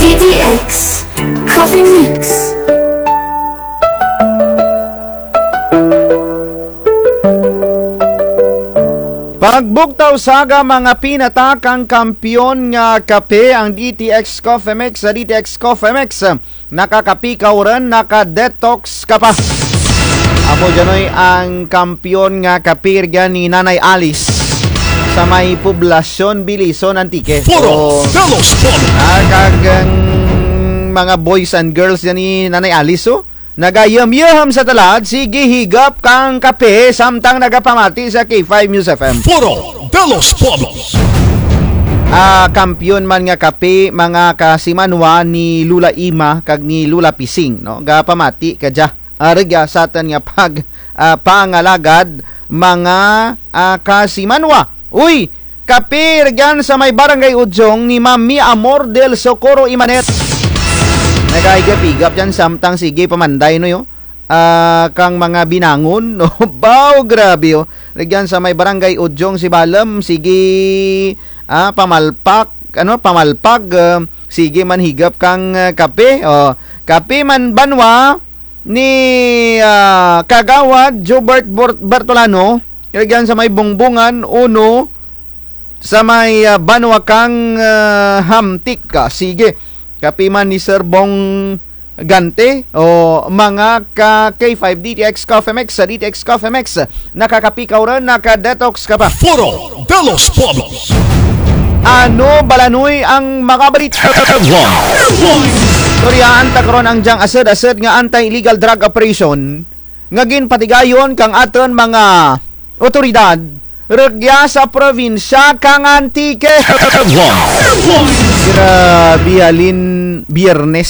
DTX Coffee Mix. Pagbuktaw saga mga pinatakang kampiyon nga kape ang DTX Coffee Mix. Sa DTX Coffee Mix, nakakapikaw rin, naka-detox ka pa. Amo dyan ang kampiyon nga kape ni Nanay Alice sa may poblasyon Bilison Antique. So, kagang mga boys and girls yan ni Nanay Alice, nagayam-yam sa talad, sige higap kang kape samtang nagapamati sa K5 News FM. Foro de los Pueblos. Kampiyon man nga kape mga kasimanwa ni Lula Ima kag ni Lula Pising, no? Gapamati kadya arga sa atan nga pangalagad mga kasimanwa. Uy, kape regyan sa may barangay Udyong ni Mami Amor del Socorro Imanet. Nagahigap-higap yan samtang sige pamanday no yo. Kang mga binangon no. Bao grabe yo. Regyan sa may barangay Udyong si Balam sige pamalpag sige man higap kang kape. Kape man banwa ni Kagawad Jobert Bertolano. Regyan sa may bungbungan uno sa may banwa kang hamtik ka. Sige kapiman ni Sir Bong Gante o mga K5 DTX Coffee Mix. Sa DTX Coffee Mix, nakakapikaw rin, naka-detox ka pa. Foro de los Pueblos. Ano balanoy ang mga balita? Turyaan takron ang diyang asad-asad nga anti-illegal drug operation ngagin patigayon kang aton mga otoridad regya sa probinsya kang Antique. Grabe, halin Biyernes.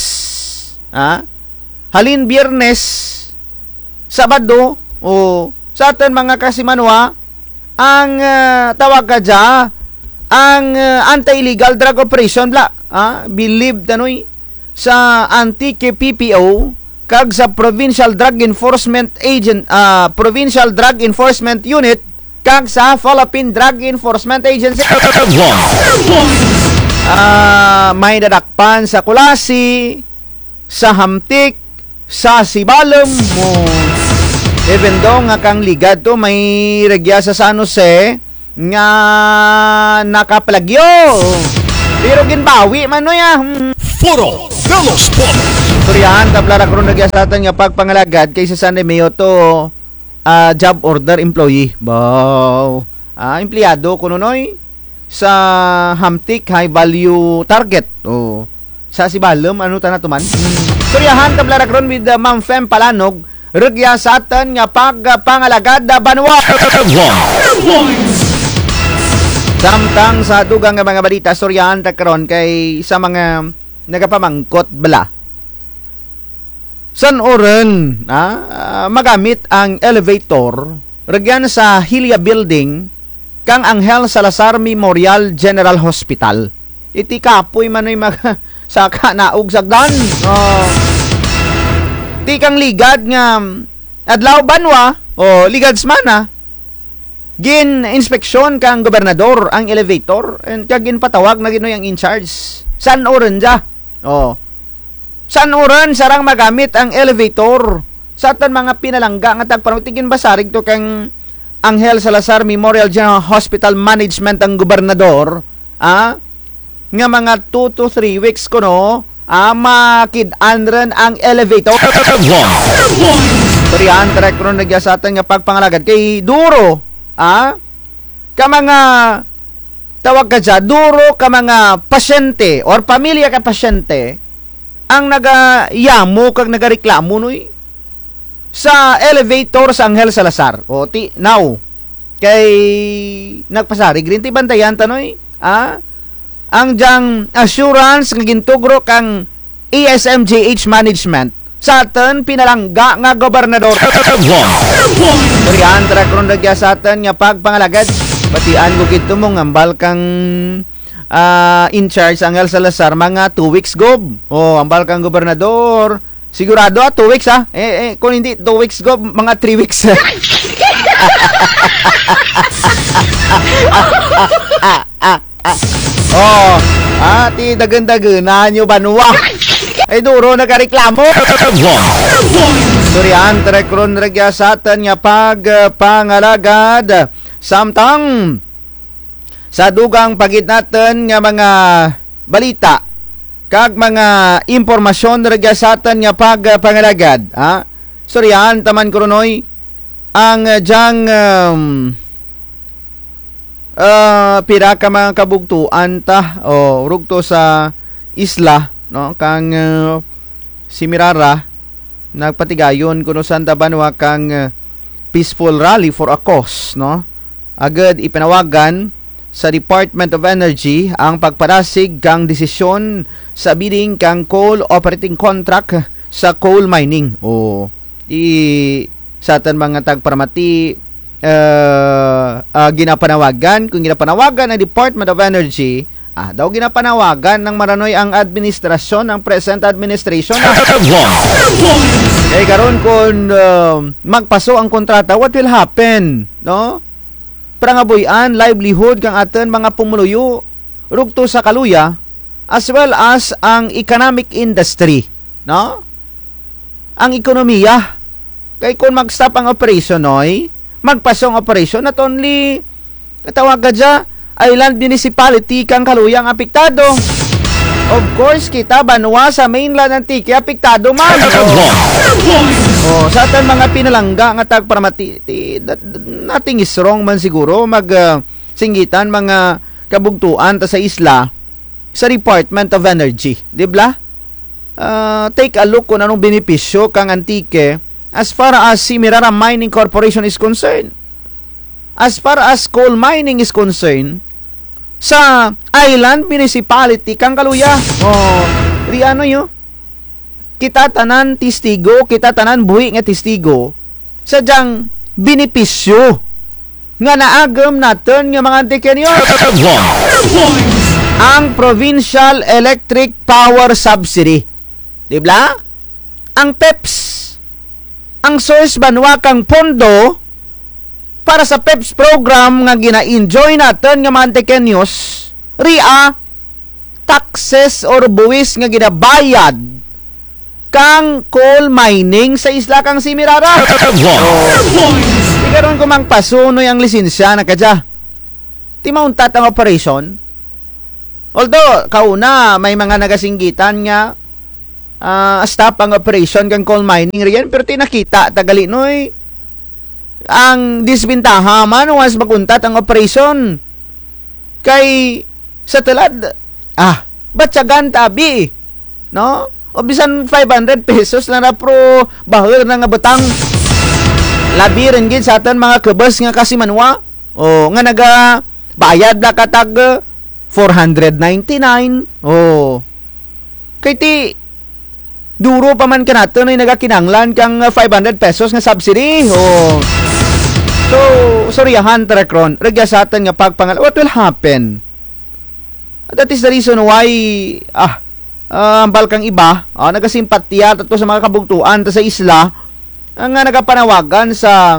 Halin Biyernes, Sabado, sa atin mga kasimanwa, ang tawag ka dya, ang anti-illegal drug operation, believed sa Antique PPO, kag sa Provincial Drug Enforcement Provincial Drug Enforcement Unit, kag sa Philippine Drug Enforcement Agency. May dadakpan sa Kulasi, sa Hamtik, sa Sibalom mo. Even though nga kang ligad to may regya sa San Jose nga nakaplagyo. Pero ginbawi man no ya. Foro de los Pueblos. Turyahan tablara kron regya sa atin nga pagpangalagad kay sa San Romeo to job order employee. Wow. Empleyado kuno noy sa Hamtik high value target. Sa Sibalom ano tanatuman? Suryahan tablara kron with Ma'am Fem Palanog regya sa atin nga pagpangalagad da banwa. Samtang sa dugang nga mga balita suryahan ta karon kay sa mga nagapamangkot bala. San oren magamit ang elevator regyan sa Hilia Building kang Angel Salazar Memorial General Hospital. Iti kapoy manoy saka naog sagdan. Ti kang ligad nga adlaw banwa ligad smana gin inspeksyon kang gobernador ang elevator and kag gin patawag na ginoy ang in charge. San oren ja? San oran sarang magamit ang elevator sa atan mga pinalangga nga tagpanutigin basarig to kang Angel Salazar Memorial General Hospital Management ang gobernador nga mga 2 to 3 weeks ko no makid-an rin ang elevator. Turihan direct ron nagya sa atan nga pagpangalagad kay duro ka mga tawag ka dyan, duro ka mga pasyente or pamilya ka pasyente ang nagayamo kag nagareklamo noy sa elevator sa Angel Salazar. Now kay nagpasarig rin ti bantayan tanoy ang jang assurance nga gintugro kang ESMGH Management sa atin pinalangga nga gobernador. Turihan trakron nagya sa atin nga pagpangalagad batian ko kito mo ngambal kang in charge Angel Salazar mga 2 weeks gob. Ambal kang gobernador sigurado 2 weeks kung hindi 2 weeks gob mga 3 weeks. Oh, ti dagan-daganan nyo banwa. Ay duro nagareklamo. Suryan terekron regyasaten nga pagpangalagad samtang sa dugang pagit natin nga mga balita kag mga impormasyon regyasaten nga pagpangalagad. Suryan taman kronoy ang jang pira ka mga kabugtuan ta o rugto sa isla no kang si Mirara nagpatigayon kuno Santa Banwa kang peaceful rally for a cause no agad ipanawagan sa Department of Energy ang pagparasig kang desisyon sa bidding kang coal operating contract sa coal mining o sa atin mga tagparamati ginapanawagan kung ginapanawagan ng Department of Energy daw ginapanawagan ng maranoy ang administrasyon ng present administration karon kung magpaso ang kontrata what will happen no prangabuyan livelihood kang atin mga pumuluyo rugto sa kaluya as well as ang economic industry no ang ekonomiya kay kung mag-stop ang operation noy magpasong operation not only katawag gadya island municipality kang kaluyang apektado of course kita banwa sa mainland Antique apektado man sa atin mga pinalangga nga tagparamati nating is wrong man siguro singgitan mga kabugtuan ta sa isla sa Department of Energy di ba take a look kung anong benepisyo kang Antique as far as si Mirara Mining Corporation is concerned. As far as coal mining is concerned, sa island municipality kang kaluya. Riano yo? Kita tanan testigo, kita tanan buhi nga testigo sadyang benepisyo nga naagam natin nga mga Antiqueños. Ang Provincial Electric Power Subsidy. Di ba? Ang PEPS ang source banwa kang pondo para sa PEPS program nga gina-enjoy natin nga mga Antiqueños ria taxes or buwis nga ginabayad kang coal mining sa isla kang si Mirara. Ikaroon ko mang pasunoy ang lisensya na kadya timauntat ang operation although kauna may mga nagasinggitan nga stop ang operation kang coal mining riyan pero tinakita tagalinoy ang disbintaha man once maguntat ang operation kay sa tulad batyagan tabi no o bisan 500 pesos na pro bahir na nga batang labi rin gid sa aton mga kebes nga kasimanwa o nga naga bayad na katag 499 kay ti duro pa man ka natin ay nagakinanglan kang 500 pesos nga subsidy. So, soryahan tarakron. Regya sa atin nga pagpangal. What will happen? That is the reason why ambal kang iba nagasimpatya tato sa mga kabugtuan ta sa isla nga nagapanawagan sa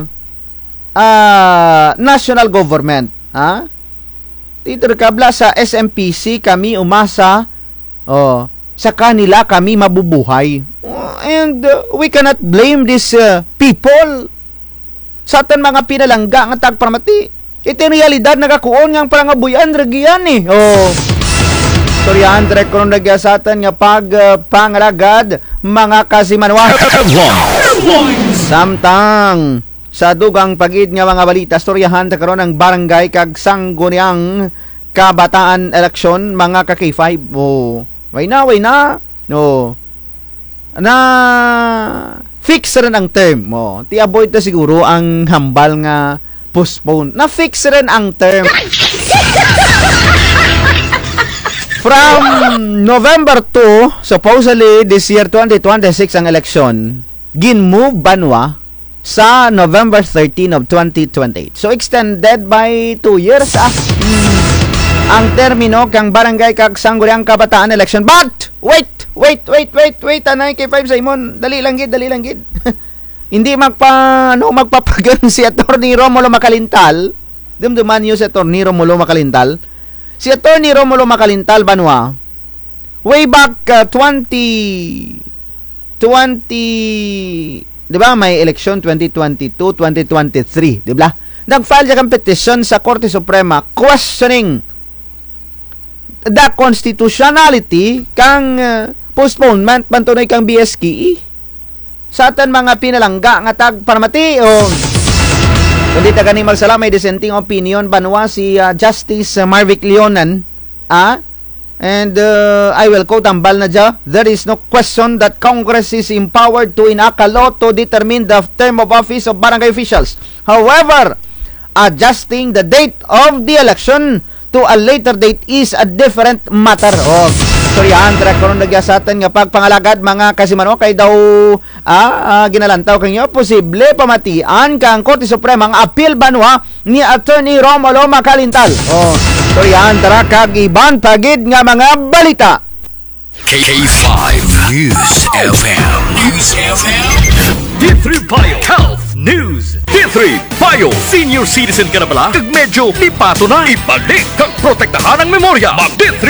national government. Dito kabla sa SMPC kami umasa sa kanila kami mabubuhay. And we cannot blame these people. Sa atin mga pinalangga nga tagparamati. Iti realidad nagakuon nga parangabuyan regiyan Soryan direkon nagya sa atin nga pagpangalagad mga kasimanwa. Samtang sa dugang pagid nga mga balita storyahan ta karon ang barangay kag sangguniang kabataan eleksyon mga ka-K5. Way na. Na fix rin ang term. Ti-avoid na siguro ang hambal nga postpone. Na fix rin ang term. From November 2, supposedly this year 2026 ang election, gin-move banwa sa November 13 of 2028. So extended by 2 years ang termino kang barangay kag sangguniang kabataan election. But wait anay kay 5 Simon dali lang gid hindi magpapagan si Attorney Romulo Macalintal dumduman niyo si Attorney Romulo Macalintal Si Attorney Romulo Macalintal Banwa, way back 20, di ba, may election 2022, 2023, di ba? Nag-file siya kang petition sa Korte Suprema questioning the constitutionality kang postponement pantunay kang BSKE sa atan mga pinalangga nga tag paramati o kundi tagani magsala may dissenting opinion Banwa si Justice Marvic Leonan and I will quote ambal na dya, there is no question that Congress is empowered to enact a law to determine the term of office of barangay officials. However, adjusting the date of the election to a later date is a different matter. Soryan, karon nagyasatan nga pagpangalagad mga kasimano kay daw ginalantaw kanyo posible pamatian kang Korte Suprema ang appeal Banwa ni Attorney Romulo Macalintal. Soryan, kag iban pagid nga mga balita. K5 News FM. D3 Bio Health News. D3 Bio Senior Citizen ka na bala? Kag medyo lipato na. Ibalik kag protektahan ang memorya. Mag D3